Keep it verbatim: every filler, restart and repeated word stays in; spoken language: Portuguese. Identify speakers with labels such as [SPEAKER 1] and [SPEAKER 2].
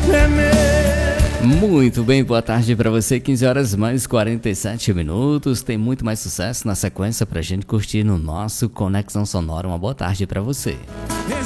[SPEAKER 1] Muito bem, boa tarde pra você, quinze horas mais quarenta e sete minutos. Tem muito mais sucesso na sequência pra gente curtir no nosso Conexão Sonora. Uma boa tarde pra você.